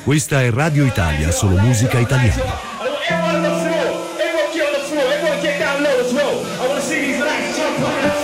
Questa è Radio Italia, solo musica italiana. Everyone on the floor, everyone get on the floor, everyone get down low as well. I want to see these lights jump up.